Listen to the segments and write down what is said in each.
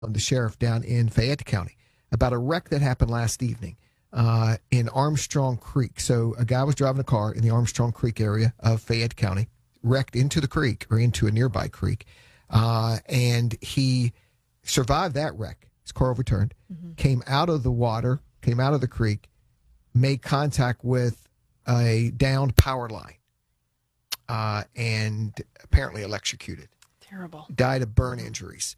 the sheriff down in Fayette County, about a wreck that happened last evening in Armstrong Creek. So a guy was driving a car in the Armstrong Creek area of Fayette County, wrecked into the creek or into a nearby creek, and he survived that wreck. His car overturned, came out of the water, came out of the creek, made contact with a downed power line, and apparently electrocuted. Terrible. Died of burn injuries,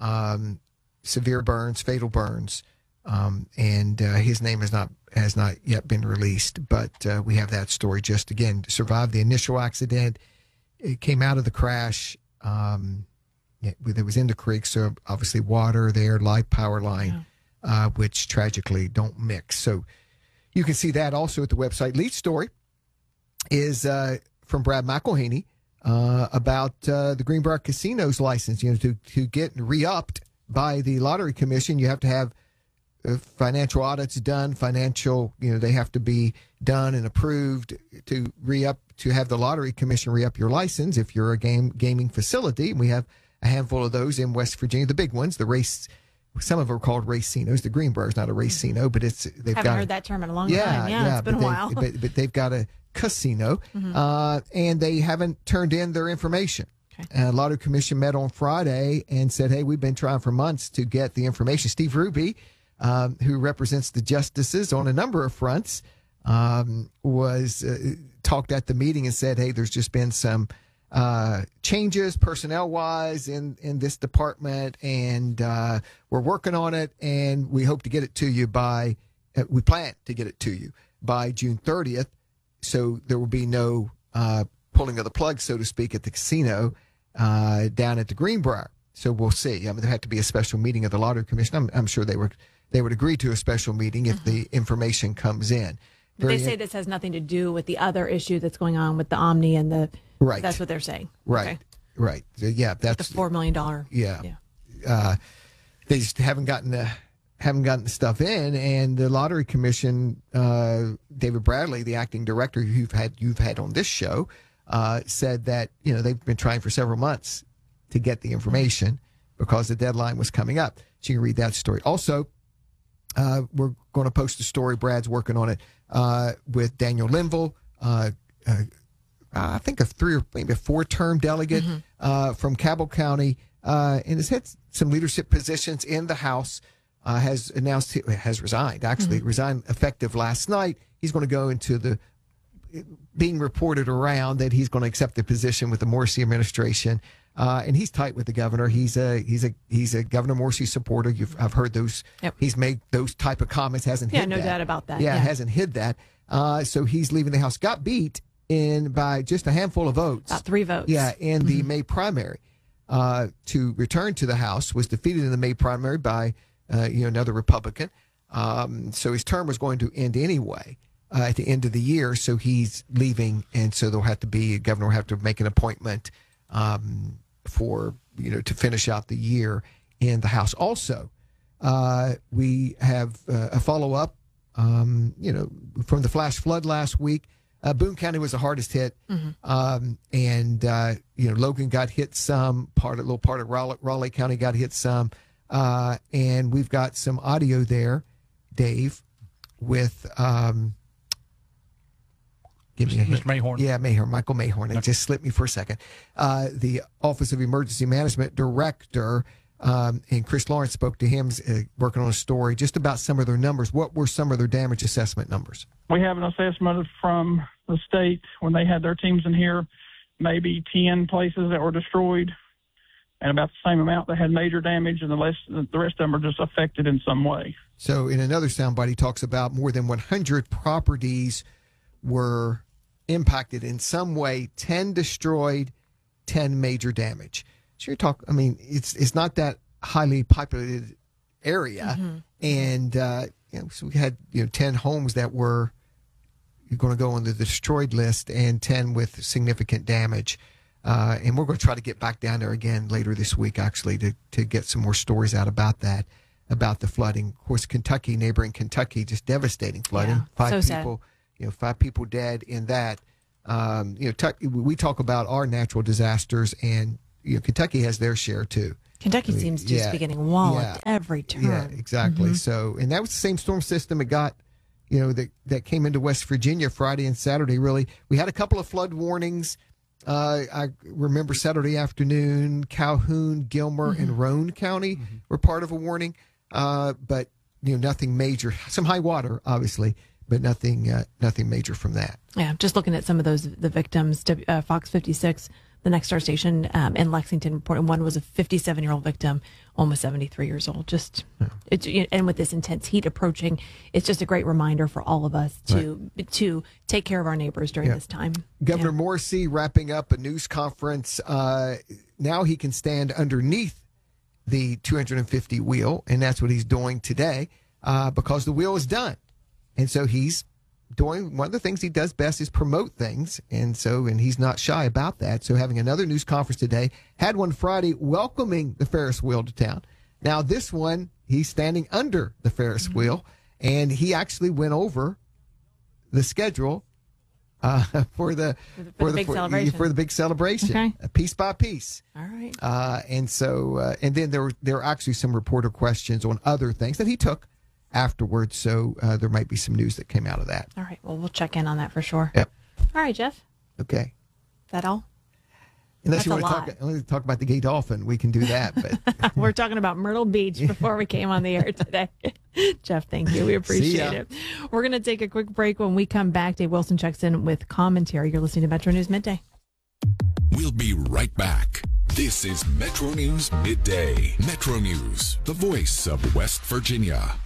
severe burns, fatal burns, and his name has not yet been released. But we have that story. Just again, survived the initial accident. It came out of the crash. It was in the creek, so obviously water there, live power line, which tragically don't mix. So you can see that also at the website. Lead story is from Brad McElhaney about the Greenbrier Casino's license. To get re-upped by the Lottery Commission, you have to have financial audits done. They have to be done and approved to re-up, to have the Lottery Commission re-up your license if you're a gaming facility. And we have a handful of those in West Virginia. The big ones, some of them are called racinos. The Greenbrier is not a racino, but they've haven't heard that term in a long time. Yeah, it's been a while. But they've got a casino, and they haven't turned in their information. Okay. Lottery Commission met on Friday and said, hey, we've been trying for months to get the information. Steve Ruby, who represents the justices on a number of fronts, was talked at the meeting and said, hey, there's just been some changes personnel-wise in this department, and we're working on it, and we hope to get it to you we plan to get it to you by June 30th, so there will be no pulling of the plug, so to speak, at the casino down at the Greenbrier. So we'll see. I mean, there had to be a special meeting of the Lottery Commission. I'm sure they would agree to a special meeting if the information comes in. But they say this has nothing to do with the other issue that's going on with the Omni and the. Right. That's what they're saying. Right. Okay. Right. Yeah. That's the $4 million. Yeah. They just haven't gotten the stuff in, and the Lottery Commission, David Bradley, the acting director you've had on this show, said that they've been trying for several months to get the information because the deadline was coming up. So you can read that story. Also, we're going to post a story. Brad's working on it with Daniel Linville, I think a 3 or maybe a 4-term delegate from Cabell County, and has had some leadership positions in the House. Has resigned effective last night. He's going to go into being reported around that he's going to accept the position with the Morrissey administration, and he's tight with the governor. He's a Governor Morrissey supporter. I've heard those. Yep. He's made those type of comments. Hasn't hid no that. doubt about that. Yeah, hasn't hid that. So he's leaving the House. Got beat by just a handful of votes. About 3 votes. Yeah, in the May primary. To return to the House, was defeated in the May primary by another Republican. So his term was going to end anyway at the end of the year. So he's leaving, and so governor will have to make an appointment for to finish out the year in the House. Also, we have a follow up. From the flash flood last week. Boone County was the hardest hit, and Logan got hit some. A little part of Raleigh County got hit some, and we've got some audio there, Dave, with give me a hint. Mr. Mayhorn. Yeah, Michael Mayhorn. It just slipped me for a second. The Office of Emergency Management Director. And Chris Lawrence spoke to him, working on a story just about some of their numbers. What were some of their damage assessment numbers? We have an assessment from the state when they had their teams in here, maybe 10 places that were destroyed, and about the same amount that had major damage, and the rest of them are just affected in some way. So in another soundbite, he talks about more than 100 properties were impacted in some way, 10 destroyed, 10 major damage. So you're talking, it's not that highly populated area. And, so we had, 10 homes that were going to go on the destroyed list and 10 with significant damage. And we're going to try to get back down there again later this week, actually, to get some more stories out about that, about the flooding. Of course, neighboring Kentucky, just devastating flooding. Yeah, 5 people dead in that. We talk about our natural disasters, and Kentucky has their share too. Kentucky seems just be getting walloped every turn. Yeah, exactly. Mm-hmm. So, and that was the same storm system it got, that came into West Virginia Friday and Saturday. Really, we had a couple of flood warnings. I remember Saturday afternoon, Calhoun, Gilmer, and Roane County were part of a warning, but nothing major. Some high water, obviously, but nothing major from that. Yeah, just looking at some of the victims. Fox 56, the Next Star station in Lexington, reported one was a 57-year-old victim, almost 73 years old. And with this intense heat approaching, it's just a great reminder for all of us to take care of our neighbors during this time. Governor Morrisey wrapping up a news conference. Now he can stand underneath the 250 wheel, and that's what he's doing today because the wheel is done. And so he's doing one of the things he does best is promote things. And he's not shy about that. So having another news conference today, had one Friday welcoming the Ferris wheel to town. Now this one, he's standing under the Ferris wheel, and he actually went over the schedule for the big celebration, piece by piece. All right. And then there were actually some reporter questions on other things that he took afterwards, so there might be some news that came out of that. All right, well, we'll check in on that for sure. Yep. All right, Jeff. Okay. Is that all? Unless you want to talk about the Gay Dolphin, we can do that. But we're talking about Myrtle Beach before we came on the air today. Jeff, thank you. We appreciate it. We're going to take a quick break. When we come back, Dave Wilson checks in with commentary. You're listening to Metro News Midday. We'll be right back. This is Metro News Midday. Metro News, the voice of West Virginia.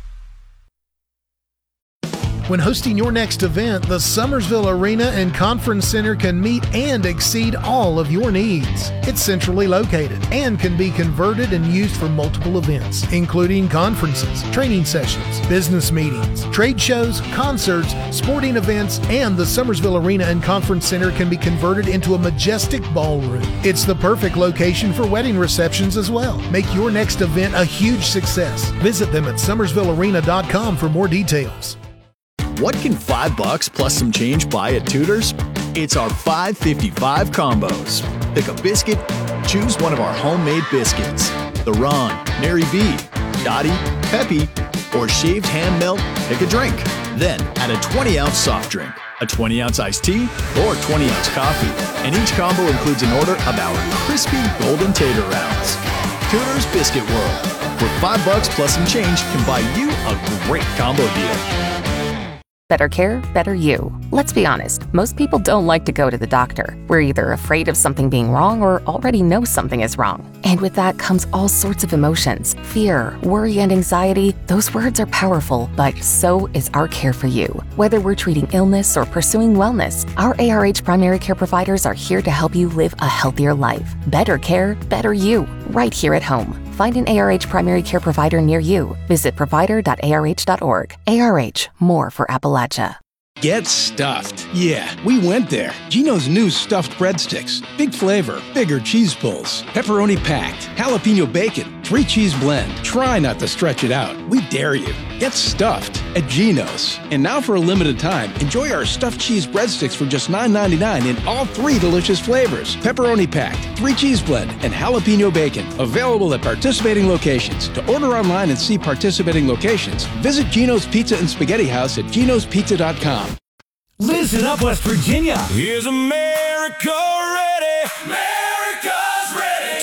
When hosting your next event, the Summersville Arena and Conference Center can meet and exceed all of your needs. It's centrally located and can be converted and used for multiple events, including conferences, training sessions, business meetings, trade shows, concerts, sporting events, and the Summersville Arena and Conference Center can be converted into a majestic ballroom. It's the perfect location for wedding receptions as well. Make your next event a huge success. Visit them at summersvillearena.com for more details. What can $5 plus some change buy at Tudor's? It's our $5.55 combos. Pick a biscuit, choose one of our homemade biscuits. The Ron, Mary B, Dottie, Peppy, or shaved ham melt, pick a drink. Then add a 20-ounce soft drink, a 20-ounce iced tea, or 20-ounce coffee. And each combo includes an order of our crispy golden tater rounds. Tudor's Biscuit World, where $5 plus some change can buy you a great combo deal. Better care, better you. Let's be honest, most people don't like to go to the doctor. We're either afraid of something being wrong or already know something is wrong. And with that comes all sorts of emotions. Fear, worry, and anxiety. Those words are powerful, but so is our care for you. Whether we're treating illness or pursuing wellness, our ARH primary care providers are here to help you live a healthier life. Better care, better you. Right here at home. Find an ARH primary care provider near you. Visit provider.arh.org. ARH, more for Appalachia. Get stuffed. Yeah, we went there. Geno's new stuffed breadsticks. Big flavor, bigger cheese pulls, pepperoni packed, jalapeno bacon, 3-cheese blend. Try not to stretch it out. We dare you. Get stuffed at Geno's. And now for a limited time, enjoy our stuffed cheese breadsticks for just $9.99 in all 3 delicious flavors. Pepperoni packed, 3-cheese blend, and jalapeno bacon. Available at participating locations. To order online and see participating locations, visit Geno's Pizza and Spaghetti House at genospizza.com. Listen up, West Virginia. Is America ready? America's ready.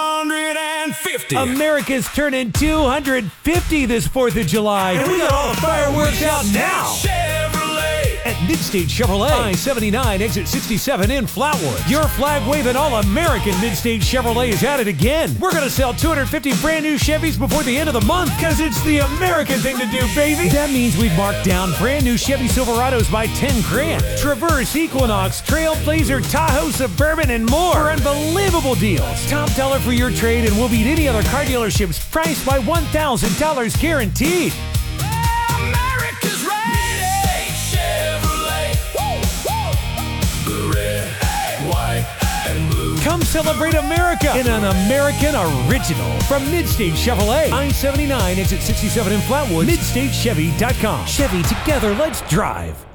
250. America's turning 250 this 4th of July. And we got all the fireworks out now. Chevrolet. At Midstate Chevrolet, I-79, exit 67 in Flatwood. Your flag-waving all-American Midstate Chevrolet is at it again. We're going to sell 250 brand new Chevys before the end of the month because it's the American thing to do, baby. That means we've marked down brand new Chevy Silverados by $10,000. Traverse, Equinox, Trailblazer, Tahoe, Suburban, and more for unbelievable deals. Top dollar for your trade and we'll beat any other car dealerships priced by $1,000 guaranteed. America's ready. Chevrolet. Woo, woo. Red, white, and blue. Come celebrate America in an American original from Midstate Chevrolet. I-79, exit 67 in Flatwood. MidstateChevy.com. Chevy, together, let's drive.